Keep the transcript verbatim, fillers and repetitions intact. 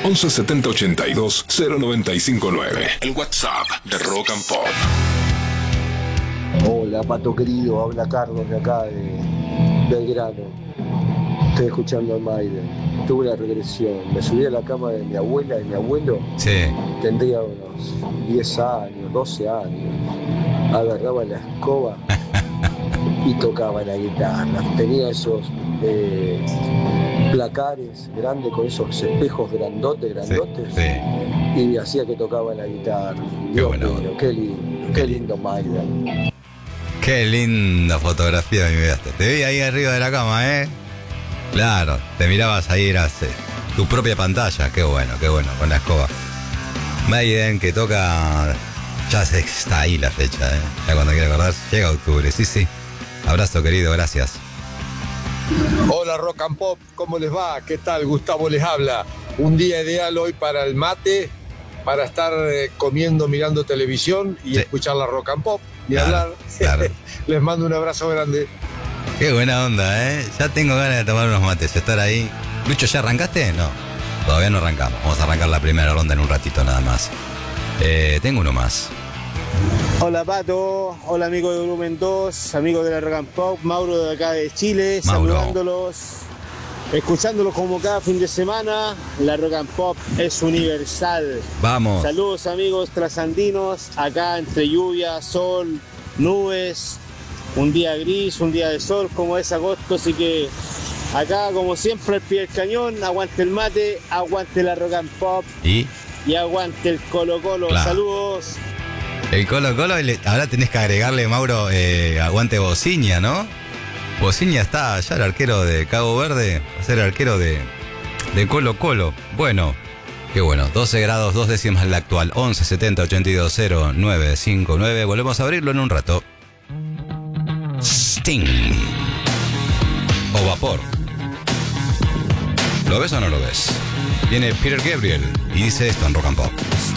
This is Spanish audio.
once setenta ochenta y dos cero noventa y cinco nueve. El WhatsApp de Rock and Pop. Hola, Pato querido, habla Carlos de acá de Belgrano. Estoy escuchando a Maiden. Tuve una regresión. Me subí a la cama de mi abuela y mi abuelo. Sí. Tendría unos diez años, doce años. Agarraba la escoba y tocaba la guitarra. Tenía esos eh, placares grandes con esos espejos grandotes, grandotes. Sí, sí. Y hacía que tocaba la guitarra. Qué Dios bueno. mío, qué lindo, qué lindo Maiden. Qué linda fotografía me enviaste. Te vi ahí arriba de la cama, ¿eh? Claro, te mirabas ahí, eras eh, tu propia pantalla. Qué bueno, qué bueno, con la escoba. Maiden, que toca... Ya se está ahí la fecha, ¿eh? Ya cuando quiera acordar, llega octubre. Sí, sí. Abrazo, querido, gracias. Hola Rock and Pop, ¿cómo les va? ¿Qué tal? Gustavo les habla. Un día ideal hoy para el mate, para estar eh, comiendo, mirando televisión y Sí. escuchar la Rock and Pop. Ni Claro, hablar. claro. Les mando un abrazo grande. Qué buena onda, ¿eh? Ya tengo ganas de tomar unos mates, estar ahí. Lucho, ¿ya arrancaste? No, todavía no arrancamos. Vamos a arrancar la primera ronda en un ratito nada más. Eh, tengo uno más. Hola Pato, hola amigos de Volumen dos, amigos de la Rock and Pop, Mauro de acá de Chile, Mauro. saludándolos, escuchándolos como cada fin de semana. La Rock and Pop es universal. Vamos. Saludos amigos trasandinos, acá entre lluvia, sol, nubes, un día gris, un día de sol como es agosto, así que acá como siempre al pie del cañón, aguante el mate, aguante la Rock and Pop ¿Y? y aguante el Colo Colo. Claro. Saludos. El Colo Colo, le- ahora tenés que agregarle, Mauro, eh, aguante Bociña, ¿no? Bociña está ya el arquero de Cabo Verde, va a ser el arquero de, de Colo Colo. Bueno, qué bueno, doce grados, dos décimas la actual, once setenta ochenta y dos cero nueve cinco nueve. Volvemos a abrirlo en un rato. Sting. O Vapor. ¿Lo ves o no lo ves? Viene Peter Gabriel y dice esto en Rock and Pop.